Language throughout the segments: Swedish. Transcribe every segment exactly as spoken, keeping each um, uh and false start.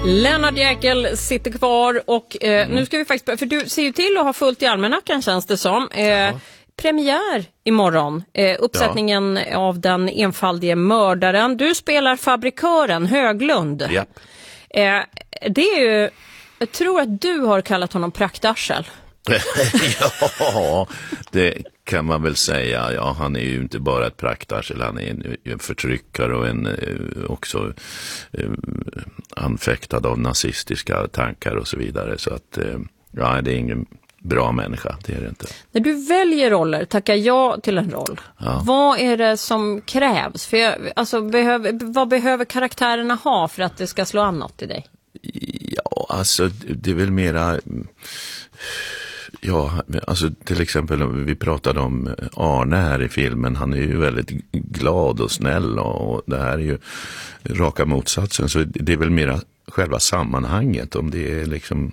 Lennart Jäkel sitter kvar och eh, mm. nu ska vi faktiskt, för du ser ju till att ha fullt i almanackan känns det som. Eh, ja. Premiär imorgon, eh, uppsättningen ja. av Den enfaldige mördaren. Du spelar fabrikören Höglund. Ja. Eh, det är ju, jag tror att du har kallat honom praktarsel. Ja, det kan man väl säga. Ja, han är ju inte bara ett praktarsel, han är en, en förtryckare och en också eh, anfäktad av nazistiska tankar och så vidare. Så att eh, ja, det är ingen bra människa, det är det inte. När du väljer roller, tackar ja till en roll. Ja. Vad är det som krävs? För jag, alltså, behöver, vad behöver karaktärerna ha för att det ska slå an något i dig? Ja, alltså det är väl mera... Ja, alltså till exempel vi pratade om Arne här i filmen, han är ju väldigt glad och snäll och det här är ju raka motsatsen, så det är väl mera själva sammanhanget, om det är liksom,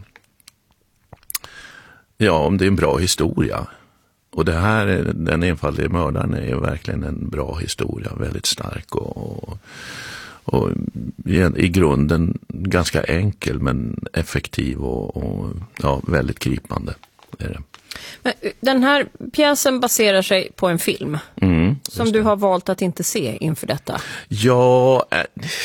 ja, om det är en bra historia. Och det här, Den enfaldige mördaren är ju verkligen en bra historia, väldigt stark och, och i grunden ganska enkel men effektiv och, och ja, väldigt gripande. Men den här pjäsen baserar sig på en film mm, som du har valt att inte se inför detta. Ja, äh,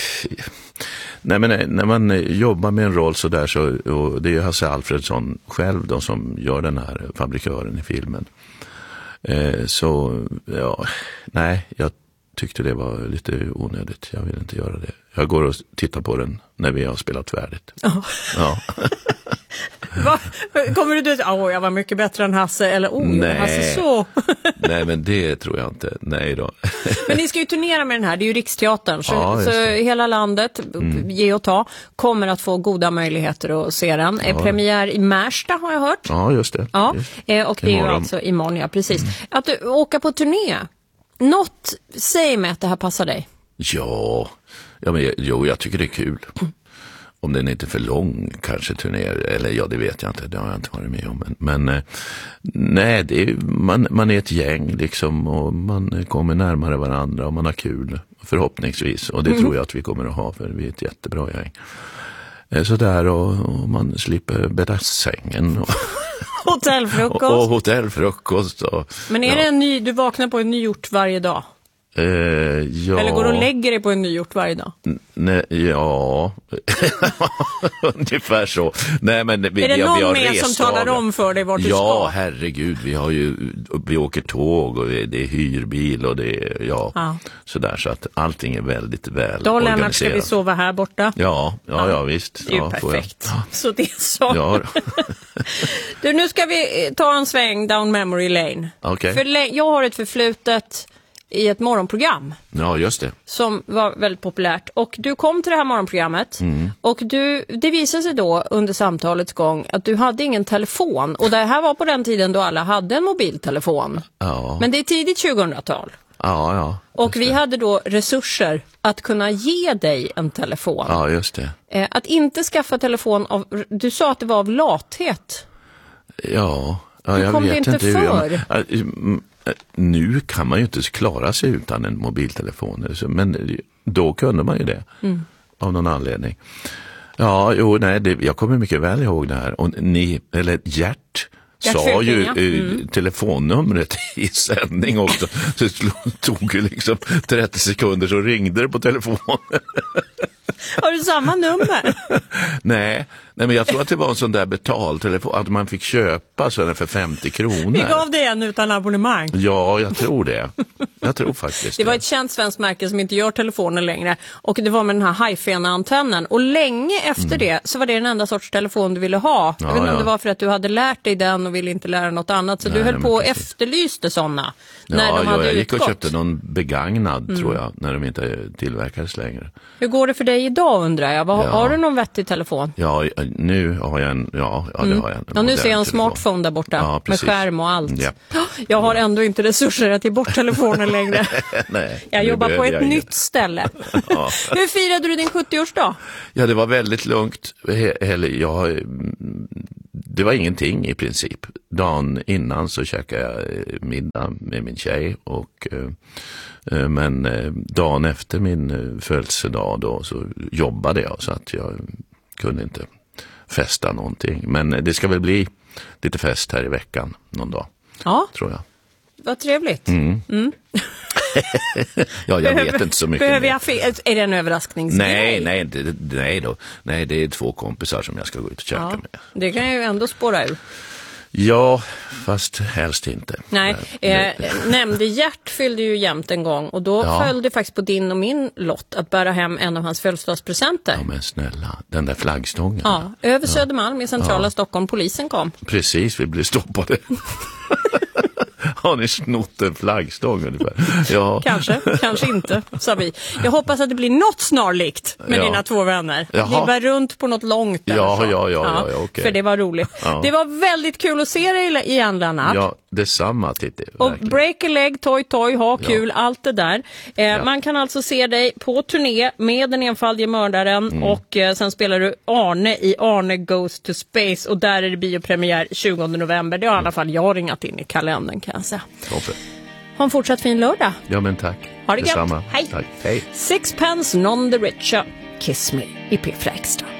nej, men när man jobbar med en roll så där, så, och det är Hasse Alfredson själv då, som gör den här fabrikören i filmen. Eh, så ja, nej, jag tyckte det var lite onödigt. Jag vill inte göra det. Jag går och tittar på den när vi har spelat färdigt. Oh. Ja. Va? Kommer du att åh, jag var mycket bättre än Hasse, eller oh, nej. Hasse så? Nej, men det tror jag inte. Nej då. Men ni ska ju turnera med den här, det är ju Riksteatern, så, ja, så hela landet, mm. ge och ta, kommer att få goda möjligheter att se den. Ja. Premiär i Märsta har jag hört. Ja, just det. Ja, just. Och det är ju alltså imorgon, ja, precis. Mm. Att du åka på turné, något, säg mig att det här passar dig. Ja, ja men, jo, jag tycker det är kul. Mm. Om den är inte för lång kanske turnéer, eller ja, det vet jag inte, det har jag inte varit med om. Men, men nej, det är, man, man är ett gäng liksom, och man kommer närmare varandra och man har kul, förhoppningsvis. Och det mm. tror jag att vi kommer att ha, för vi är ett jättebra gäng. Så där, och, och man slipper bädda sängen. Och hotellfrukost. Och, och hotellfrukost. Och, men är ja. det en ny, du vaknar på en ny ort varje dag? Uh, ja. Eller går du och lägger dig på en ny ort varje dag? Nej, ja, ungefär så. Nej, men vi, är det vi, någon vi har med som talar om för dig vart du ja, ska? Ja, herregud, vi har ju, vi åker tåg och det är hyrbil och det är, ja, ja. sådär, så att allting är väldigt väl då, organiserat. Lennart, ska vi sova här borta? Ja, ja, ja, ja visst. Det är ju ja, perfekt. Ja. Så det är så. Ja. Du, nu ska vi ta en sväng down memory lane. Okay. För jag har ett förflutet i ett morgonprogram. Ja, just det. Som var väldigt populärt. Och du kom till det här morgonprogrammet. Mm. Och du, det visade sig då under samtalets gång att du hade ingen telefon. Och det här var på den tiden då alla hade en mobiltelefon. Ja. Men det är tidigt tjugohundratal. Ja, ja. Och vi hade då resurser att kunna ge dig en telefon. Ja, just det. Eh, att inte skaffa telefon av, du sa att det var av lathet. Ja, ja jag kom vet det inte inte för? hur jag, nu kan man ju inte klara sig utan en mobiltelefon, men då kunde man ju det mm. av någon anledning. Ja, jo, nej, det, jag kommer mycket väl ihåg det här. Och ni, eller Gert, sa ju mm. eh, telefonnumret i sändning också. Så det tog ju liksom trettio sekunder så ringde det på telefonen. Har du samma nummer? nej, nej, men jag tror att det var en sån där betaltelefon, att man fick köpa sådär för femtio kronor. Vi gav det en utan abonnemang. Ja, jag tror det. Jag tror faktiskt det. Det var ett känt svenskt märke som inte gör telefoner längre. Och det var med den här hi-fi-antennen. Och länge efter mm. det så var det den enda sorts telefon du ville ha. Ja, jag vet inte ja. om det var för att du hade lärt dig den och ville inte lära något annat. Så nej, du höll på och efterlyste sådana. Ja, när de ja, hade jag gick utgått. och köpte någon begagnad mm. tror jag, när de inte tillverkades längre. Hur går det för dig idag, undrar jag? Var, ja. Har du någon vettig telefon? Ja, nu har jag en, ja, ja det mm. har jag en. Ja, nu ser jag en smartphone där borta, ja, med skärm och allt. Ja. Jag har ändå inte resurser att ge bort telefonen längre. Nej, jag jobbar på ett nytt ställe. Ja. Hur firade du din sjuttioårsdag? Ja, det var väldigt lugnt. Jag, det var ingenting i princip. Dagen innan så käkade jag middag med min tjej och men dagen efter min födelsedag då så jobbade jag, så att jag kunde inte festa någonting. Men det ska väl bli lite fest här i veckan någon dag, ja. tror jag. Vad trevligt. Mm. Mm. Ja, jag vet inte så mycket. Behöver jag fe- är det en överraskningsgrej? Nej, nej, det, nej då. Nej, det är två kompisar som jag ska gå ut och käka ja, med. det kan jag ju ändå spåra ur. Ja, fast helst inte. Nej, eh, nämnde Gert fyllde ju jämt en gång och då ja. följde faktiskt på din och min lott att bära hem en av hans födelsedagspresenter. Ja, men snälla, den där flaggstången. Ja, över Södermalm i centrala ja. Stockholm, polisen kom. Precis, vi blev stoppade. Har ni snott en flaggstång ungefär? Ja. Kanske, kanske inte, sa vi. Jag hoppas att det blir något snarlikt med ja. dina två vänner. Jaha. Ni var runt på något långt där. Ja, ja, ja, ja, ja okay. För det var roligt. Ja. Det var väldigt kul att se dig igen, Lennart. Ja, detsamma, Titti. Och break a leg, toy, toy, ha kul, ja. allt det där. Eh, ja. Man kan alltså se dig på turné med Den enfaldige mördaren mm. och eh, sen spelar du Arne i Arne Goes to Space och där är det biopremiär tjugonde november. Det har i alla fall jag ringat in i kalendern, kan jag säga. Toppen. Ha en fortsatt fin lördag. Ja, men tack. Ha det detsamma. gött. Hej. Tack. Hej. Sixpence non the richer. Kiss me i P fyra Extra.